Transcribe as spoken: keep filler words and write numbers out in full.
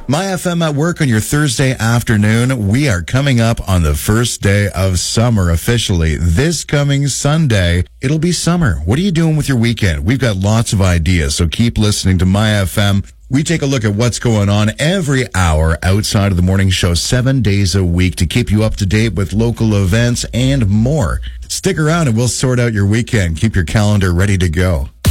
My F M at work on your Thursday afternoon. We are coming up on the first day of summer officially. This coming Sunday, it'll be summer. What are you doing with your weekend? We've got lots of ideas, so keep listening to My F M. We take a look at what's going on every hour outside of the morning show, seven days a week to keep you up to date with local events and more. Stick around and we'll sort out your weekend. Keep your calendar ready to go.